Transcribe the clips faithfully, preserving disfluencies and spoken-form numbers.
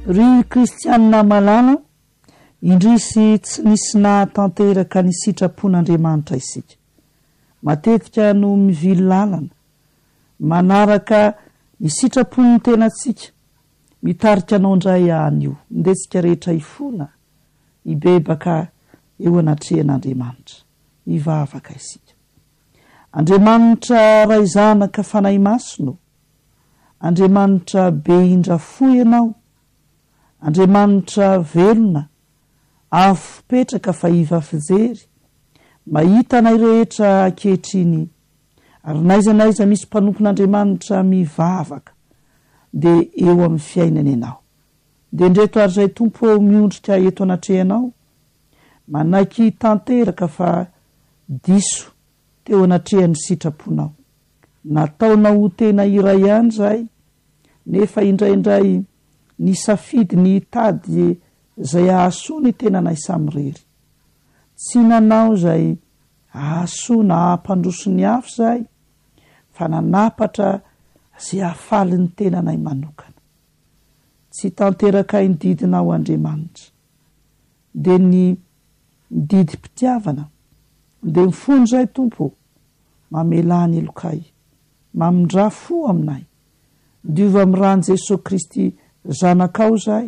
ry kristianina malala indrisy tsy nisy nahatanteraka ny sitrapon'Andriamanitra isika. Matetika no mivily lalana manaraka ny sitrapon'ny tenantsika, mitarika anao indray anio ndetsika rehetra ifona ibebaka eo anatrehan'Andriamanitra, ivavaka isika. Andriamanitra ray zanaka fanahy masino, Andriamanitra be indra foy ianao, Andriamanitra velona, afo petraka fa iva fijery, mahita anay rehetra ankehitriny, ary naiza naiza misy mpanompon'Andriamanitra mivavaka dia eo amin'ny fiainana ianao. Dia ndreto ary zay tompo miondrika eto anatrehanao, manaiky tanteraka fa diso teo anatrehan'ny sitraponao. Nataonao ho tena iray ihany zay, nefa indraindray ny safidy ny tady zay ahasoa ny tenanay samirery. Tsy nanao zay ahasoa na ahampandroso ny afo zay, fa nanapatra zay ahafaly ny tenanay manokana. Tsy tanteraka ny didinao Andriamanitra, dia ny didim-pitiavana, dia mifono zay tompo, mamelany elokay, mamindra fo aminay, diova amin'rany Jesosy Kristy zanakao zay,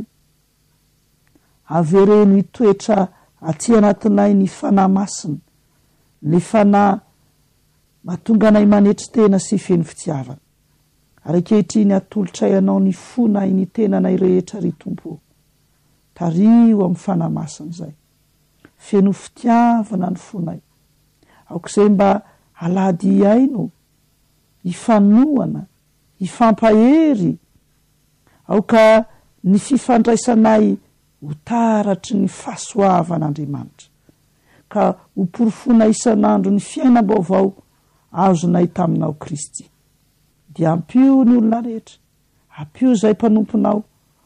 avereno hitoetra aty anatinay ny fanahy masina, ny fanahy mahatonga anay manetry tena sy feno fitiavana. Ary ankehitriny atolotray anao ny fonay ny tenanay rehetra ry tompo, tario amin'ny fanahy masina zay, feno fitiavana ny fonay, aok'izay mba alady iaino, ifanoana, ifampahery, aoka ny fifandraisanay ho taratry ny fahasoavan'Andriamanitra, ka ho porofona isan'andro ny fiainam-baovao azonay taminao Kristy. Dia ampio ny olona rehetra, ampio zay mpanomponao,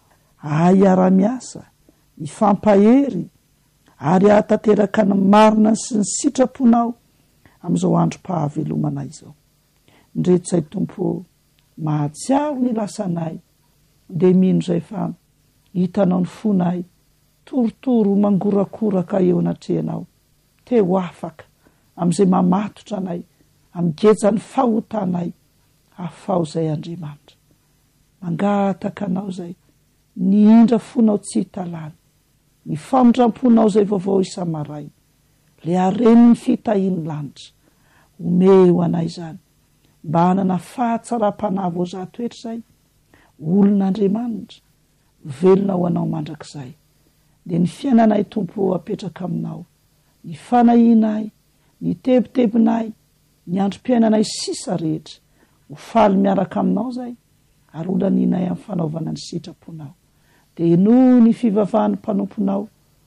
ahara-miasa, ifampahery, ary ahatateraka ny marina sy ny sitraponao amin'izao androm-pahavelomanay izao. Ndreto zay tompo mahatsiaro ny lasanay, dia mino zay fa hitanao ny fonay torotoro mangorakoraka eo anatrehanao, teo afaka amin'izay mamatotra anay, amigejany fahotanay, afao zay Andriamanitra. Mangataka anao zay, ny indra fonao tsy hitalany, ny famindramponao zay vaovao isamaray, le areny ny fitahiny lanitra, omeo anay zany, mba hanana fahatsara-panavo za toetra zay, olon'Andriamanitra, velona ho anao mandrakizay. Dia ny fiainanay tompo apetraka aminao, ny fanahinay, ny tebotebonay, ny androm-piainanay sisa rehetra, ho faly miaraka aminao zay, ary olaninay amin'ny fanaovana ny sitraponao. Dia noho ny fivavahan'ny mpanomponao,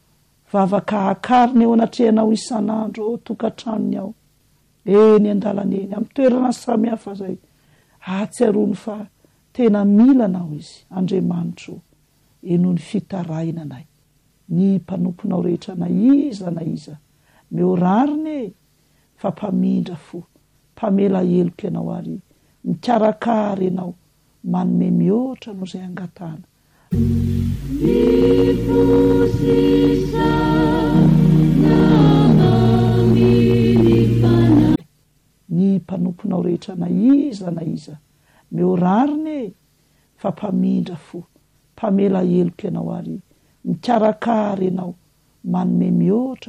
vavaka akariny eo anatrehanao isan'andro ao tokantranony ao, eny andalana eny, amin'ny toerana samihafa zay, ahatsiarony fa tena milanao izy, Andriamanitra, eno ny fitarainanay, ny mpanomponao rehetra na iza na iza, meorariny fa mpamindra fo, mpamela heloka ianao ary mikarakara ianao, manome mihoatra no zay angatana. Ny mpanomponao rehetra na iza na iza, meorariny fa mpamindra fo, mpamela heloka ianao ary mikarakara ianao, manome mihoatra